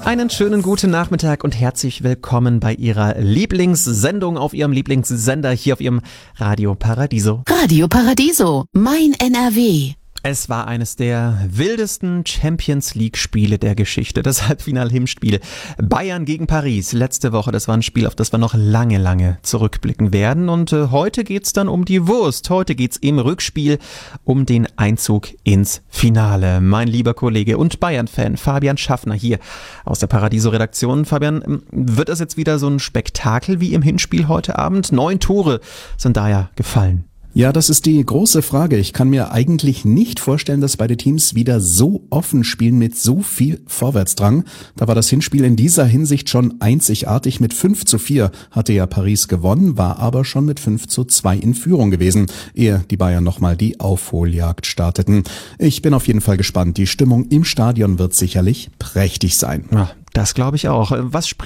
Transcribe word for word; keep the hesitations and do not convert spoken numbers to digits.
Einen schönen guten Nachmittag und herzlich willkommen bei Ihrer Lieblingssendung auf Ihrem Lieblingssender hier auf Ihrem Radio Paradiso. Radio Paradiso, mein N R W. Es war eines der wildesten Champions-League-Spiele der Geschichte, das Halbfinal-Hinspiel Bayern gegen Paris letzte Woche. Das war ein Spiel, auf das wir noch lange, lange zurückblicken werden. Und äh, heute geht's dann um die Wurst. Heute geht's im Rückspiel um den Einzug ins Finale. Mein lieber Kollege und Bayern-Fan Fabian Schaffner hier aus der Paradiso-Redaktion. Fabian, wird das jetzt wieder so ein Spektakel wie im Hinspiel heute Abend? Neun Tore sind da ja gefallen. Ja, das ist die große Frage. Ich kann mir eigentlich nicht vorstellen, dass beide Teams wieder so offen spielen mit so viel Vorwärtsdrang. Da war das Hinspiel in dieser Hinsicht schon einzigartig. Mit fünf zu vier hatte ja Paris gewonnen, war aber schon mit fünf zu zwei in Führung gewesen, ehe die Bayern nochmal die Aufholjagd starteten. Ich bin auf jeden Fall gespannt. Die Stimmung im Stadion wird sicherlich prächtig sein. Ja, das glaube ich auch. Was